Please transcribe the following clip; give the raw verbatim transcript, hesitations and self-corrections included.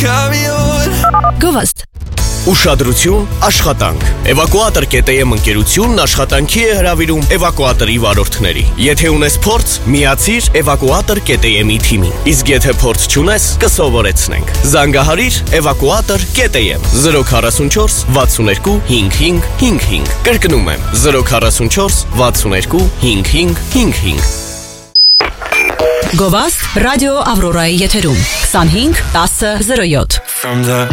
Գովաստ Ուշադրություն, աշխատանք։ Էվակուատոր.am ընկերությունն աշխատանքի է հրավիրում էվակուատորի վարորդների։ Եթե ունես փորձ, միացիր Էվակուատոր.am-ի թիմին։ Իսկ եթե փորձ չունես, կսովորեցնենք։ Զանգահարիր Էվակուատոր.am zero four four sixty-two fifty fifty։ Կրկնում եմ zero four four sixty-two fifty fifty։ Գովաստ ռադիո Ավրորայի եթերում twenty-five ten oh seven From the